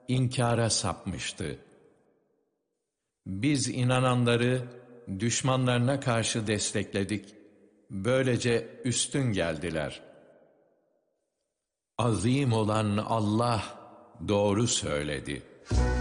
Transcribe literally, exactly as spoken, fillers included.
inkara sapmıştı. Biz inananları düşmanlarına karşı destekledik. Böylece üstün geldiler. Azim olan Allah doğru söyledi.